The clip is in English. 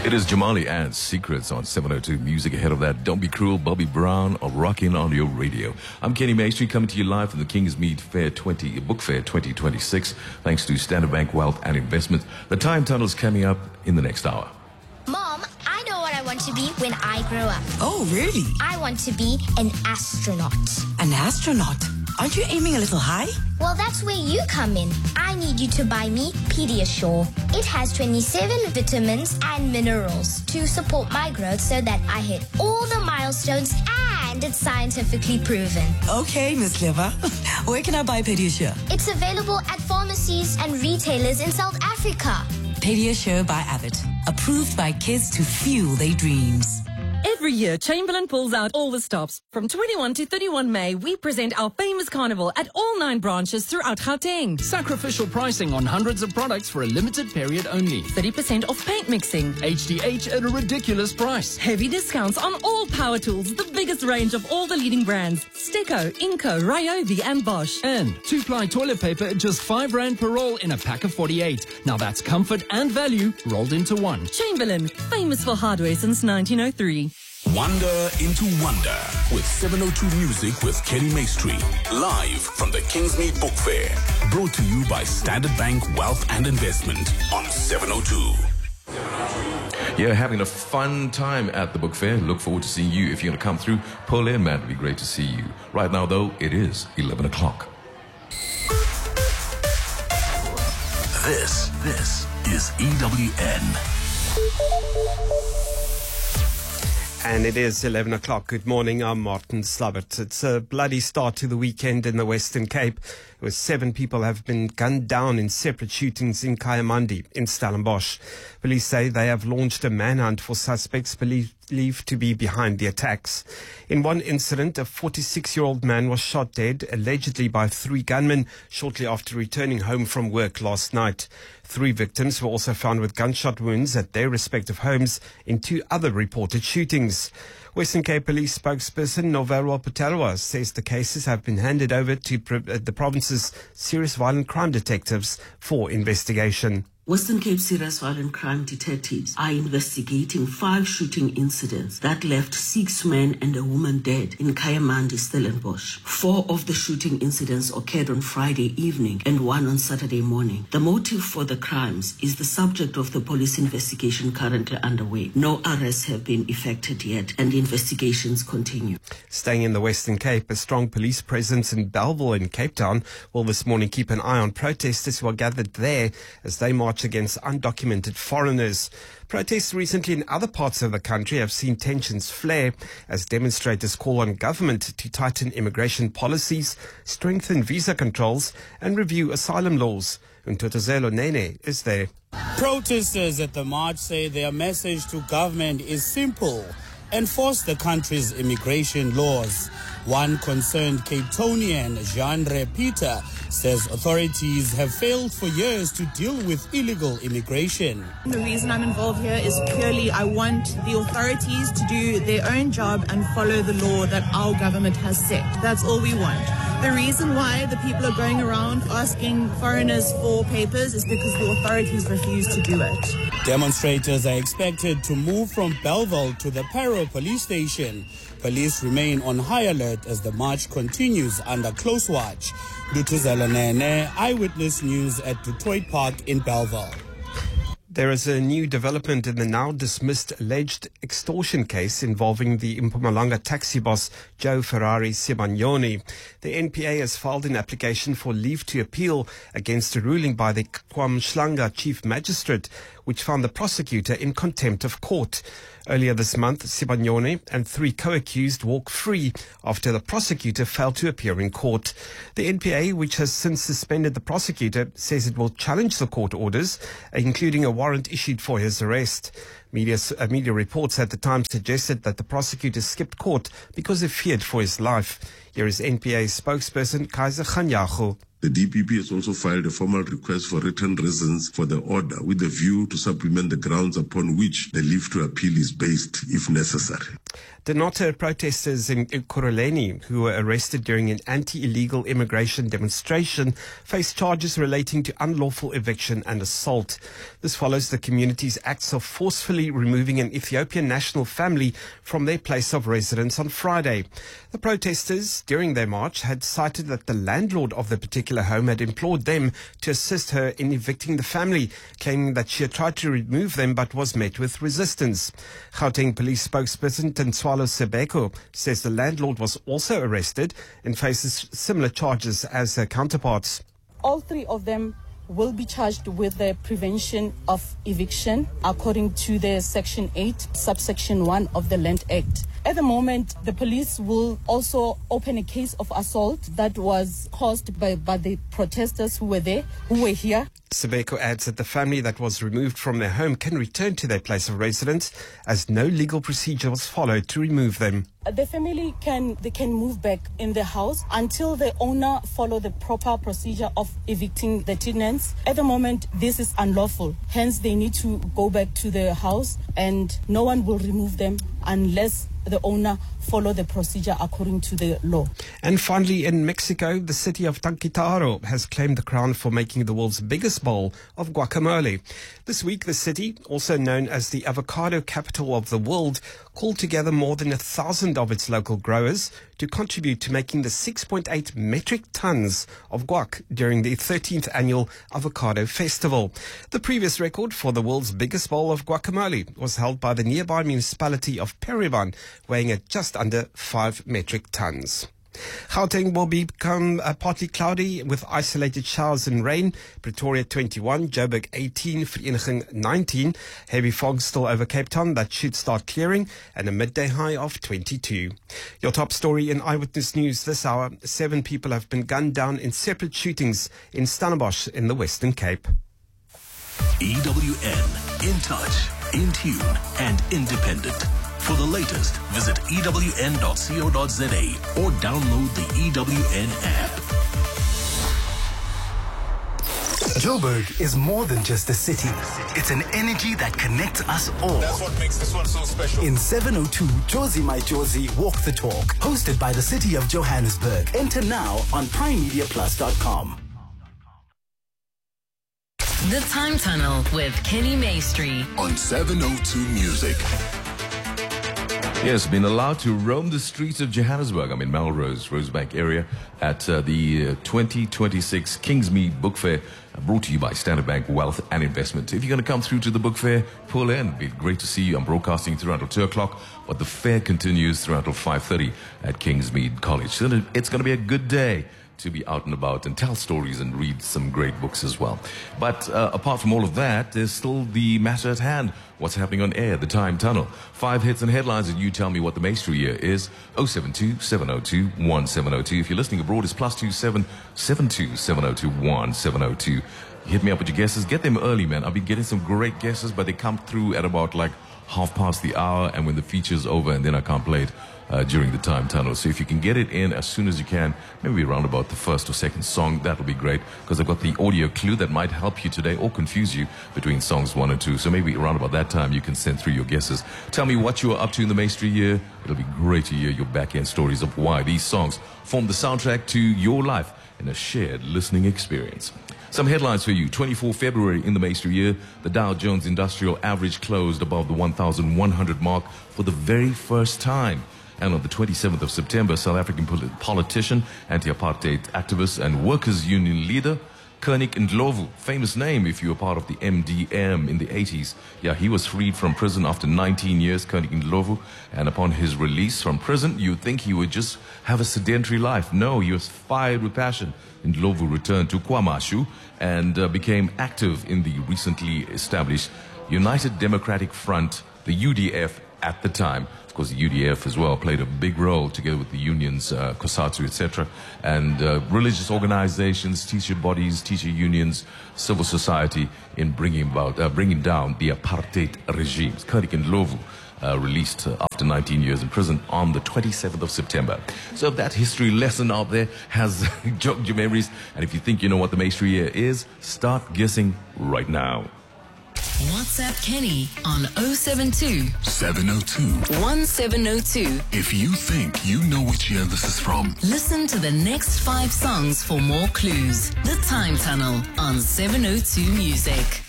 It is Jamali and Secrets on 702 Music. Ahead of that, Don't Be Cruel, Bobby Brown, or Rockin' on your radio. I'm Kenny Maestri, coming to you live from the Kingsmead Book Fair 2026, thanks to Standard Bank Wealth and Investment. The time tunnel is coming up in the next hour. Mom, I know what I want to be when I grow up. Oh, really? I want to be an astronaut. An astronaut? Aren't you aiming a little high? Well, that's where you come in. I need you to buy me Pediasure. It has 27 vitamins and minerals to support my growth so that I hit all the milestones, and it's scientifically proven. Okay, Miss Clever. Where can I buy Pediasure? It's available at pharmacies and retailers in South Africa. Pediasure by Abbott. Approved by kids to fuel their dreams. Every year, Chamberlain pulls out all the stops. From 21 to 31 May, we present our famous carnival at all 9 branches throughout Gauteng. Sacrificial pricing on hundreds of products for a limited period only. 30% off paint mixing. HDH at a ridiculous price. Heavy discounts on all power tools, the biggest range of all the leading brands. Steco, Inco, Ryobi and Bosch. And 2-ply toilet paper at just R5 per roll in a pack of 48. Now that's comfort and value rolled into one. Chamberlain, famous for hardware since 1903. Wander into Wonder with 702 Music with Kenny Maestri. Live from the Kingsmead Book Fair. Brought to you by Standard Bank Wealth and Investment on 702. Yeah, having a fun time at the book fair. Look forward to seeing you. If you're going to come through, pull in, man. It'd be great to see you. Right now, though, it is 11 o'clock. This is EWN. And it is 11 o'clock. Good morning. I'm Martin Slabbert. It's a bloody start to the weekend in the Western Cape, where 7 people have been gunned down in separate shootings in Kayamandi in Stellenbosch. Police say they have launched a manhunt for suspects believed to be behind the attacks. In one incident, a 46-year-old man was shot dead, allegedly by 3 gunmen, shortly after returning home from work last night. 3 victims were also found with gunshot wounds at their respective homes in 2 other reported shootings. Western Cape Police spokesperson Novelwa Patalwa says the cases have been handed over to the province's serious violent crime detectives for investigation. Western Cape Serious Violent Crime Detectives are investigating 5 shooting incidents that left 6 men and a woman dead in Kayamandi, Stellenbosch. 4 of the shooting incidents occurred on Friday evening and 1 on Saturday morning. The motive for the crimes is the subject of the police investigation currently underway. No arrests have been effected yet, and investigations continue. Staying in the Western Cape, a strong police presence in Bellville in Cape Town will this morning keep an eye on protesters who are gathered there as they march against undocumented foreigners. Protests recently in other parts of the country have seen tensions flare as demonstrators call on government to tighten immigration policies, strengthen visa controls and review asylum laws. Untotozelo Nene is there. Protesters at the march say their message to government is simple: enforce the country's immigration laws. One concerned Cape Townian, Jean Peter, says authorities have failed for years to deal with illegal immigration. The reason I'm involved here is purely I want the authorities to do their own job and follow the law that our government has set. That's all we want. The reason why the people are going around asking foreigners for papers is because the authorities refuse to do it. Demonstrators are expected to move from Bellville to the Parow police station. Police remain on high alert as the march continues under close watch. Dutuzela Nene, Eyewitness News at Detroit Park in Bellville. There is a new development in the now dismissed alleged extortion case involving the Mpumalanga taxi boss Joe Ferrari Sibanyoni. The NPA has filed an application for leave to appeal against a ruling by the KwaMhlanga Chief Magistrate, which found the prosecutor in contempt of court. Earlier this month, Sibanyoni and 3 co-accused walked free after the prosecutor failed to appear in court. The NPA, which has since suspended the prosecutor, says it will challenge the court orders, including a warrant issued for his arrest. Media reports at the time suggested that the prosecutor skipped court because he feared for his life. Here is NPA spokesperson Kaiser Khanyago. The DPP has also filed a formal request for written reasons for the order with a view to supplement the grounds upon which the leave to appeal is based if necessary. Denotter protesters in Ekurhuleni who were arrested during an anti-illegal immigration demonstration face charges relating to unlawful eviction and assault. This follows the community's acts of forcefully removing an Ethiopian national family from their place of residence on Friday. The protesters, during their march, had cited that the landlord of the particular home had implored them to assist her in evicting the family, claiming that she had tried to remove them but was met with resistance. Gauteng police spokesperson Tenswalo Sebeko says the landlord was also arrested and faces similar charges as her counterparts. All three of them will be charged with the prevention of eviction according to the Section 8, subsection 1 of the Land Act. At the moment, the police will also open a case of assault that was caused by the protesters who were here. Sebeko adds that the family that was removed from their home can return to their place of residence as no legal procedure was followed to remove them. The family can move back in the house until the owner follow the proper procedure of evicting the tenants. At the moment, this is unlawful. Hence, they need to go back to the house and no one will remove them unless the owner follow the procedure according to the law. And finally, in Mexico, the city of Tanquitaro has claimed the crown for making the world's biggest bowl of guacamole. This week, the city, also known as the avocado capital of the world, called together more than 1,000 of its local growers to contribute to making the 6.8 metric tons of guac during the 13th annual Avocado Festival. The previous record for the world's biggest bowl of guacamole was held by the nearby municipality of Periban, weighing at just under 5 metric tons. Gauteng will become partly cloudy with isolated showers and rain. Pretoria 21, Joburg 18, Vereeniging 19. Heavy fog still over Cape Town that should start clearing, and a midday high of 22. Your top story in Eyewitness News this hour: 7 people have been gunned down in separate shootings in Stellenbosch in the Western Cape. EWN, in touch, in tune and independent. For the latest, visit ewn.co.za or download the EWN app. Joburg is more than just a city. It's an energy that connects us all. That's what makes this one so special. In 702, Jozi My Jozi Walk the Talk, hosted by the City of Johannesburg. Enter now on PrimeMediaPlus.com. The Time Tunnel with Kenny Maestri on 702 Music. Yes, been allowed to roam the streets of Johannesburg. I'm in Melrose, Rosebank area at the 2026 Kingsmead Book Fair, brought to you by Standard Bank Wealth and Investment. If you're going to come through to the book fair, pull in. It'd be great to see you. I'm broadcasting through until 2 o'clock, but the fair continues through until 5:30 at Kingsmead College. So it's going to be a good day to be out and about and tell stories and read some great books as well. But apart from all of that, there's still the matter at hand. What's happening on air, the Time Tunnel. 5 hits and headlines, and you tell me what the Maestri year is. 072-702-1702. If you're listening abroad, it's +27 72-702-1702. Hit me up with your guesses. Get them early, man. I've been getting some great guesses, but they come through at about like 1:30, and when the feature's over, and then I can't play it during the Time Tunnel. So if you can get it in as soon as you can, maybe around about the first or second song, that'll be great, because I've got the audio clue that might help you today or confuse you between songs 1 and 2. So maybe around about that time you can send through your guesses. Tell me what you are up to in the Maestri year. It'll be great to hear your back-end stories of why these songs form the soundtrack to your life in a shared listening experience. Some headlines for you. 24 February in the Maestri year, the Dow Jones Industrial Average closed above the 1,100 mark for the very first time. And on the 27th of September, South African politician, anti-apartheid activist and workers' union leader, Koenig Ndlovu, famous name if you were part of the MDM in the 80s. Yeah, he was freed from prison after 19 years, Koenig Ndlovu. And upon his release from prison, you'd think he would just have a sedentary life. No, he was fired with passion. Ndlovu returned to KwaMashu and became active in the recently established United Democratic Front, the UDF, at the time. Of course, the UDF as well played a big role together with the unions, COSATU, etc., and religious organizations, teacher bodies, teacher unions, civil society in bringing down the apartheid regime. Koenig Ndlovu released after 19 years in prison on the 27th of September. So if that history lesson out there has jogged your memories, and if you think you know what the Maestri year is, start guessing right now. WhatsApp Kenny on 072 702 1702. If you think you know which year this is from, Listen to the next 5 songs for more clues. The Time Tunnel on 702 Music.